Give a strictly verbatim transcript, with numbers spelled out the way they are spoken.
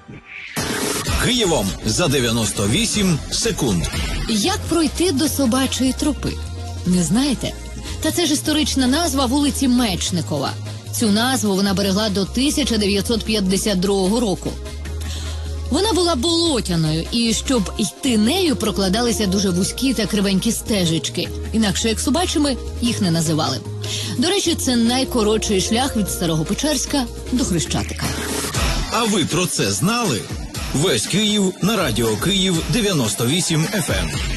Києвом за дев'яносто вісім секунд. Як пройти до собачої тропи? Не знаєте? Та це ж історична назва вулиці Мечникова. Цю назву вона берегла до тисяча дев'ятсот п'ятдесят другого року. Вона була болотяною, і щоб йти нею, прокладалися дуже вузькі та кривенькі стежечки. Інакше, як собачими, їх не називали. До речі, це найкоротший шлях від Старого Печерська до Хрещатика. А ви про це знали? Весь Київ на радіо Київ дев'яносто вісім еф ем.